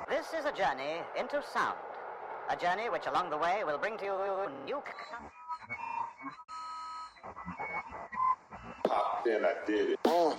This is a journey into sound. A journey which along the way will bring to you new... Popped in, I did it.